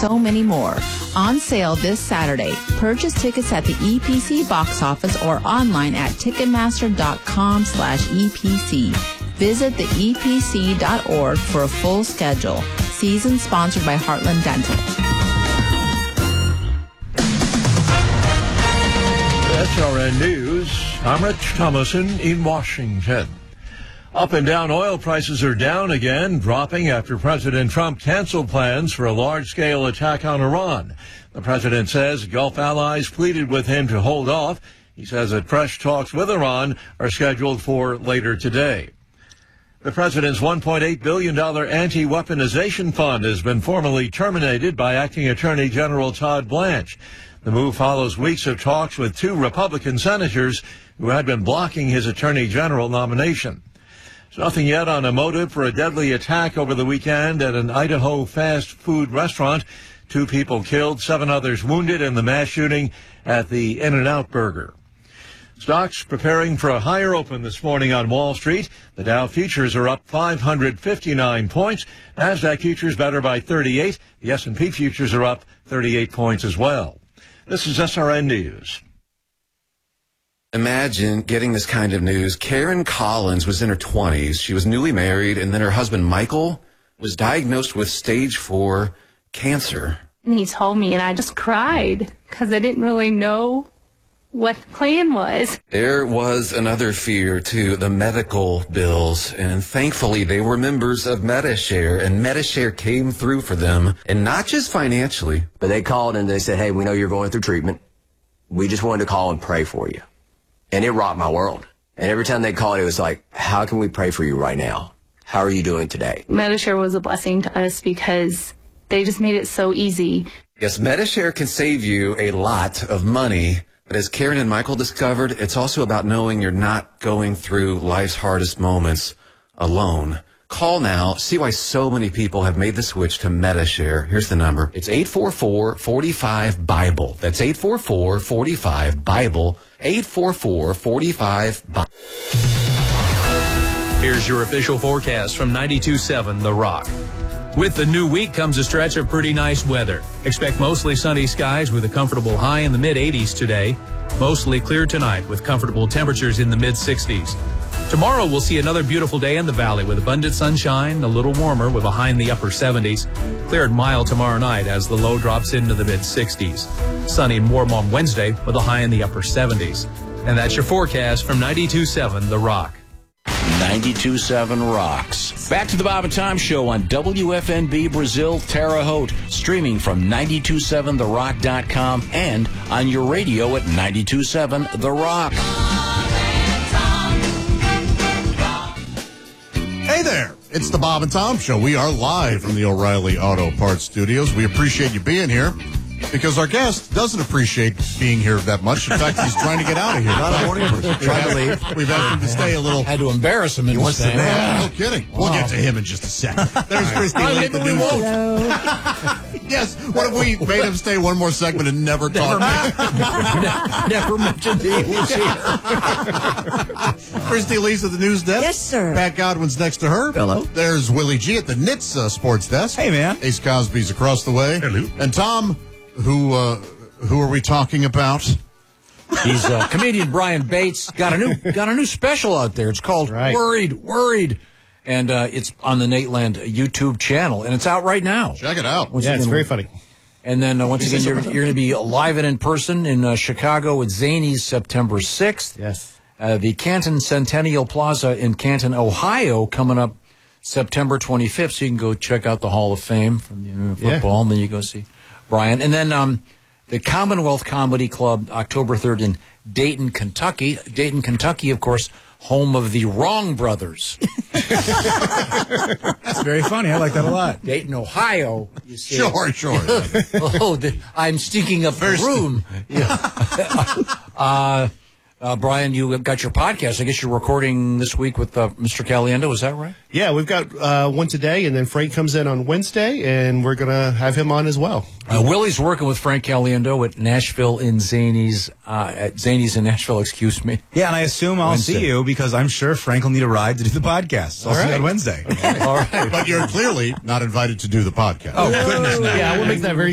so many more. On sale this Saturday. Purchase tickets at the EPC box office or online at Ticketmaster.com/EPC. Visit the EPC.org for a full schedule. Season sponsored by Heartland Dental. SRN News, I'm Rich Thomason in Washington. Up and down oil prices are down again, dropping after President Trump canceled plans for a large-scale attack on Iran. The president says Gulf allies pleaded with him to hold off. He says that fresh talks with Iran are scheduled for later today. The president's $1.8 billion anti-weaponization fund has been formally terminated by Acting Attorney General Todd Blanche. The move follows weeks of talks with two Republican senators who had been blocking his attorney general nomination. There's nothing yet on a motive for a deadly attack over the weekend at an Idaho fast food restaurant. 2 people killed, 7 others wounded in the mass shooting at the In-N-Out Burger. Stocks preparing for a higher open this morning on Wall Street. The Dow futures are up 559 points. Nasdaq futures better by 38. The S&P futures are up 38 points as well. This is SRN News. Imagine getting this kind of news. Karen Collins was in her 20s. She was newly married, and then her husband, Michael, was diagnosed with stage 4 cancer. And he told me, and I just cried because I didn't really know what the plan was. There was another fear, too, the medical bills. And thankfully, they were members of Medi-Share, and Medi-Share came through for them, and not just financially. But they called and they said, hey, we know you're going through treatment. We just wanted to call and pray for you. And it rocked my world. And every time they called, it was like, how can we pray for you right now? How are you doing today? Medi-Share was a blessing to us because they just made it so easy. Yes, Medi-Share can save you a lot of money. But as Karen and Michael discovered, it's also about knowing you're not going through life's hardest moments alone. Call now. See why so many people have made the switch to Medi-Share. Here's the number. It's 844-45-BIBLE. That's 844-45-BIBLE. 844-45-BIBLE. Here's your official forecast from 92.7 The Rock. With the new week comes a stretch of pretty nice weather. Expect mostly sunny skies with a comfortable high in the mid-80s today. Mostly clear tonight with comfortable temperatures in the mid-60s. Tomorrow we'll see another beautiful day in the valley with abundant sunshine, a little warmer with a high in the upper 70s. Clear and mild tomorrow night as the low drops into the mid-60s. Sunny and warm on Wednesday with a high in the upper 70s. And that's your forecast from 92.7 The Rock. 92.7 rocks. Back to the Bob and Tom Show on WFNB Brazil, Terre Haute, streaming from 927therock.com and on your radio at 92.7 The Rock. Hey there, it's the Bob and Tom Show. We are live from the O'Reilly Auto Parts Studios. We appreciate you being here because our guest doesn't appreciate being here that much. In fact, he's trying to get out of here. Not a morning person. Trying to leave. We've asked him to stay a little. Had to embarrass him. He wants to No kidding. We'll get to him in just a second. There's Christy Lee at the news. Yes. What if we made him stay one more segment and never talk? Never mentioned he was here. Christy Lee's at the news desk. Yes, sir. Pat Godwin's next to her. Hello. There's Willie G at the Knits sports desk. Hey, man. Ace Cosby's across the way. Hello. And Tom, who are we talking about? He's comedian Brian Bates. Got a new special out there. It's called Worried. And it's on the Nateland YouTube channel, and it's out right now. Check it out. It's very funny. And then once again, you're going to be live and in person in Chicago at Zanies September 6th. Yes. The Canton Centennial Plaza in Canton, Ohio, coming up September 25th, so you can go check out the Hall of Fame from football, and then you go see Brian. And then the Commonwealth Comedy Club, October 3rd in Dayton, Kentucky. Dayton, Kentucky, of course, home of the Wrong Brothers. That's very funny. I like that a lot. Dayton, Ohio. You see. Sure. I'm stinking up the room. Yeah. Brian, you got your podcast. I guess you're recording this week with Mr. Caliendo. Is that right? Yeah, we've got one today, and then Frank comes in on Wednesday, and we're going to have him on as well. Willie's working with Frank Caliendo at Nashville in Zanies, at Zanies in Nashville, excuse me. Yeah, and I assume I'll see you because I'm sure Frank will need a ride to do the podcast. So I'll see you on Wednesday. Okay. All right. But you're clearly not invited to do the podcast. Oh, goodness. Yeah, we'll make that very